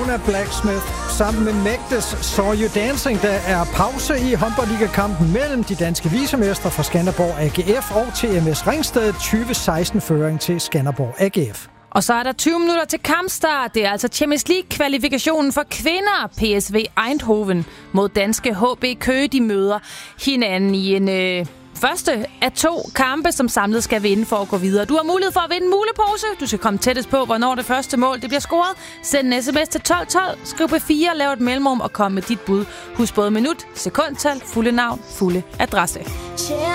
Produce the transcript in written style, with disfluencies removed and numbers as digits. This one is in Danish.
Blacksmith sammen med Magdes Saw You Dancing. Der er pause i håndboldligakampen mellem de danske vicemestre fra Skanderborg AGF og TMS Ringsted. 2016-føring til Skanderborg AGF. Og så er der 20 minutter til kampstart. Det er altså Champions League-kvalifikationen for kvinder. PSV Eindhoven mod danske HB Køge. De møder hinanden i en første af 2 kampe, som samlet skal vinde for at gå videre. Du har mulighed for at vinde en mulepose. Du skal komme tættest på, hvornår det første mål det bliver scoret. Send en sms til 1212, skriv P4, lav et mellemrum og kom med dit bud. Husk både minut, sekundtal, fulde navn, fulde adresse.